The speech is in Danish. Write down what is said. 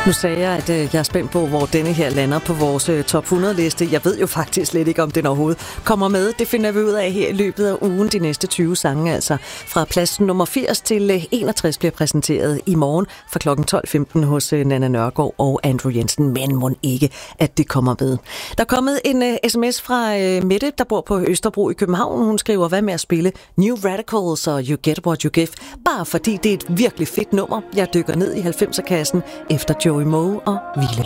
Nu sagde jeg, at jeg er spændt på, hvor denne her lander på vores top 100-liste. Jeg ved jo faktisk slet ikke, om den overhovedet kommer med. Det finder vi ud af her i løbet af ugen. De næste 20 sange, altså fra plads nummer 80 til 61, bliver præsenteret i morgen fra kl. 12.15 hos Nanna Nørgaard og Andrew Jensen. Men mon ikke, at det kommer med. Der er kommet en sms fra Mette, der bor på Østerbro i København. Hun skriver, hvad med at spille New Radicals og You Get What You Give? Bare fordi det er et virkelig fedt nummer. Jeg dykker ned i 90'er-kassen efter Joey Moe og Hvile.